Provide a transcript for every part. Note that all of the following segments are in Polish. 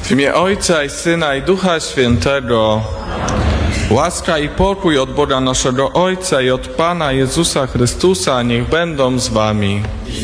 W imię Ojca i Syna i Ducha Świętego. Łaska i pokój od Boga naszego Ojca i od Pana Jezusa Chrystusa niech będą z wami.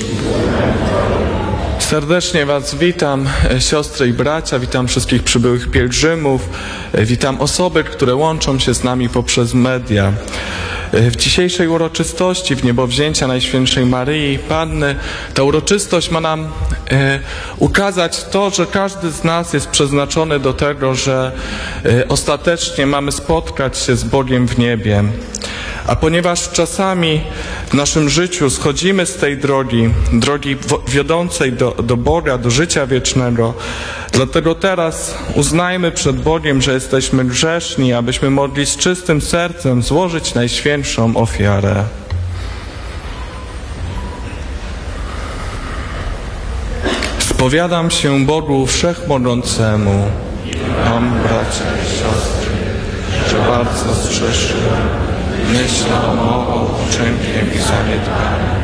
Serdecznie was witam, siostry i bracia, witam wszystkich przybyłych pielgrzymów, witam osoby, które łączą się z nami poprzez media. W dzisiejszej uroczystości w niebowzięcia Najświętszej Maryi Panny ta uroczystość ma nam ukazać to, że każdy z nas jest przeznaczony do tego, że ostatecznie mamy spotkać się z Bogiem w niebie. A ponieważ czasami w naszym życiu schodzimy z tej drogi wiodącej do Boga, do życia wiecznego, dlatego teraz uznajmy przed Bogiem, że jesteśmy grzeszni, abyśmy mogli z czystym sercem złożyć najświętszą ofiarę. Spowiadam się Bogu Wszechmogącemu, wam, bracia i siostry, że bardzo zgrzeszyłem myślą, mową, uczynkiem i zaniedbaniem.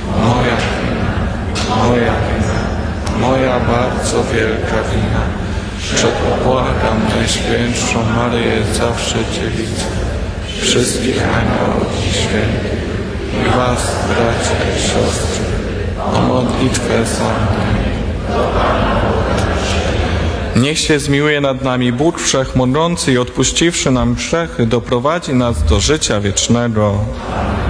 Moja bardzo wielka wina. Przeto błagam Najświętszą Maryję, zawsze Dziewicę, wszystkich aniołów i świętych i was, bracia i siostry, o modlitwę za mnie. Niech się zmiłuje nad nami Bóg Wszechmogący i odpuściwszy nam grzechy, doprowadzi nas do życia wiecznego.